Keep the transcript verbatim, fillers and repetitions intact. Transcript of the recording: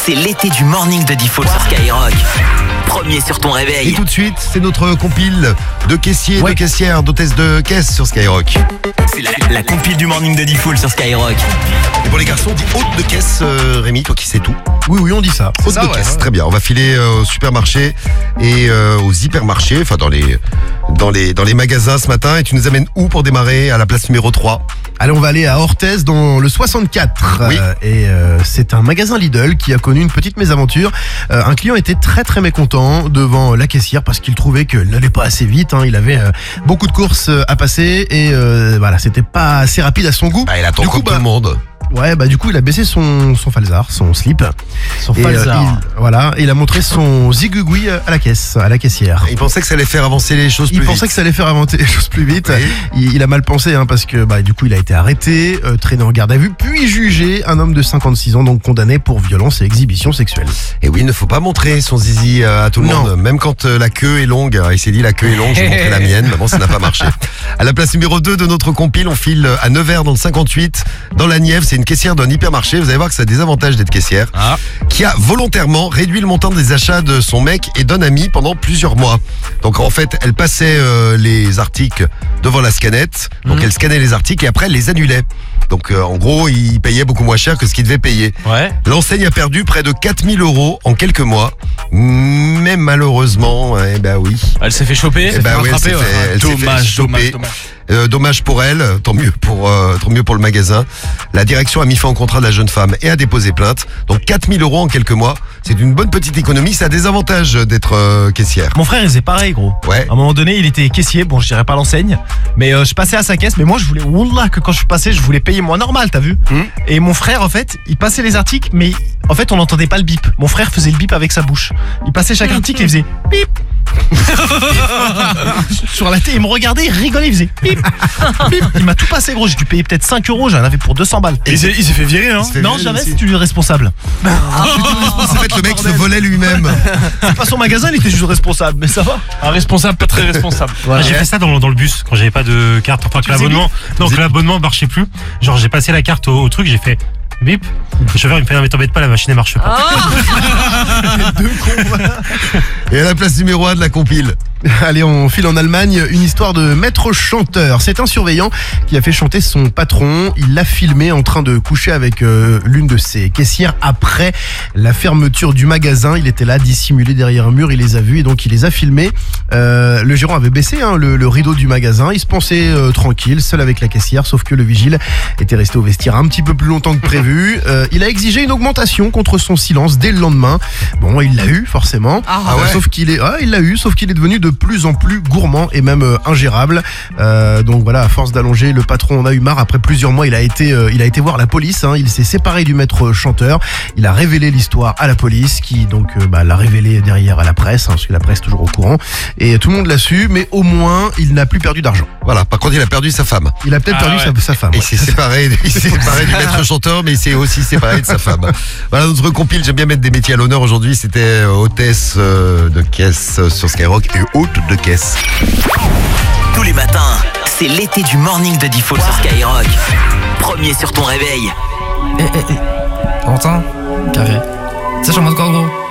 c'est l'été du morning de Default sur Skyrock. Premier sur ton réveil. Et tout de suite, c'est notre compile de caissiers, ouais. de caissières, d'hôtesses de caisse sur Skyrock. C'est la, la compile du morning de Default sur Skyrock. Et pour les garçons, on dit hôte de caisse, euh, Rémi, toi qui sais tout. Oui, oui, on dit ça. Hôte ça, de ouais, caisse, ouais. très bien. On va filer euh, au supermarché et euh, aux hypermarchés, enfin dans les, dans, les, dans les magasins ce matin. Et tu nous amènes où pour démarrer? À la place numéro trois? Allez, on va aller à Orthez dans le soixante-quatre. Oui. Euh, et euh, c'est un magasin Lidl qui a connu une petite mésaventure. Euh, un client était très très mécontent devant la caissière parce qu'il trouvait qu'elle n'allait pas assez vite. Hein. Il avait euh, beaucoup de courses à passer et euh, voilà, c'était pas assez rapide à son goût. Bah, il attend Du comme coup, tout bah, le monde. Ouais, bah du coup, il a baissé son, son falzar, son slip. Son Et, falzar. euh, il, voilà, et il a montré son zigouigoui à la caisse, à la caissière. Il pensait que ça allait faire avancer les choses plus Il vite. pensait que ça allait faire avancer les choses plus vite. Oui. Il, il a mal pensé hein, parce que bah, du coup il a été arrêté, euh, traîné en garde à vue, puis jugé. Un homme de cinquante-six ans donc condamné pour violence et exhibition sexuelle. Et oui, il ne faut pas montrer son zizi euh, à tout le Non. monde, même quand euh, la queue est longue. Il s'est dit la queue est longue, je vais montrer la mienne, mais bon, ça n'a pas marché. À la place numéro deux de notre compile, on file à Nevers dans le cinquante-huit, dans la Nièvre. C'est une caissière d'un hypermarché. Vous allez voir que ça a des avantages d'être caissière. Ah. Qui a volontairement réduit le montant des achats de son mec et d'un ami pendant plusieurs mois. Donc en fait, elle passait euh, les articles devant la scannette. Donc Mmh. elle scannait les articles et après elle les annulait. Donc euh, en gros, il payait beaucoup moins cher que ce qu'il devait payer. Ouais. L'enseigne a perdu près de quatre mille euros en quelques mois. Mais malheureusement, eh ben oui. Elle s'est fait choper, Eh elle s'est ben fait oui, elle rattraper. s'est ouais. fait- elle s'est fait Dommage, choper. dommage, dommage. Euh, dommage pour elle, tant mieux pour, euh, tant mieux pour le magasin. La direction a mis fin au contrat de la jeune femme et a déposé plainte. Donc quatre mille euros en quelques mois, c'est une bonne petite économie. Ça a des avantages d'être euh, caissière. Mon frère, il faisait pareil, gros. Ouais. À un moment donné, il était caissier. Bon, je dirais pas l'enseigne, mais euh, je passais à sa caisse. Mais moi, je voulais, wallah, que quand je passais, je voulais payer moi normal, t'as vu? Mmh. Et mon frère, en fait, il passait les articles, mais en fait, on n'entendait pas le bip. Mon frère faisait le bip avec sa bouche. Il passait chaque article et il faisait bip. Sur la télé, il me regardait, il rigolait, il faisait bip. Bip. Il m'a tout passé, gros. J'ai dû payer peut-être cinq euros. J'en avais pour deux cents balles. Il s'est il s'est fait virer, hein. Il se fait Non, virer jamais, aussi. c'est tu responsable. En fait, le mec se volait lui-même. C'est pas son magasin, il était juste responsable, mais ça va. Un responsable, pas très responsable. Ah, j'ai fait ça dans, dans le bus quand j'avais pas de carte, enfin que l'abonnement, non, que l'abonnement marchait plus. Genre j'ai passé la carte au, au truc, j'ai fait bip. Le chauffeur il me fait non mais t'embête pas, la machine elle marche pas. Et à la place numéro un de la compile. Allez, on file en Allemagne, une histoire de maître chanteur. C'est un surveillant qui a fait chanter son patron. Il l'a filmé en train de coucher avec euh, l'une de ses caissières après la fermeture du magasin. Il était là, dissimulé derrière un mur, il les a vus et donc il les a filmés. Euh, le gérant avait baissé hein, le, le rideau du magasin. Il se pensait euh, tranquille, seul avec la caissière, sauf que le vigile était resté au vestiaire un petit peu plus longtemps que prévu. Euh, il a exigé une augmentation contre son silence dès le lendemain. Bon, il l'a eu forcément. Ah ouais. Euh, sauf qu'il est, ah, il l'a eu, sauf qu'il est devenu de plus en plus gourmand et même euh, ingérable. Euh, donc voilà, à force d'allonger, le patron en a eu marre. Après plusieurs mois, il a été, euh, il a été voir la police. Hein. Il s'est séparé du maître chanteur. Il a révélé l'histoire à la police, qui donc euh, bah, l'a révélé derrière à la presse, hein, parce que la presse est toujours au courant. Et tout le monde l'a su, mais au moins, il n'a plus perdu d'argent. Voilà. Par contre, il a perdu sa femme. Il a peut-être Ah perdu ouais. sa, sa femme. Et il ouais. s'est séparé, il s'est séparé du maître chanteur, mais il s'est aussi séparé de sa femme. Voilà notre compile. J'aime bien mettre des métiers à l'honneur aujourd'hui. C'était euh, hôtesse euh, de caisse euh, sur Skyrock et hôte de caisse. Tous les matins, c'est l'été du morning de Default sur Skyrock. Premier sur ton réveil. Eh, eh, eh. T'entends? Carré. Ça, je suis en mode quoi, gros?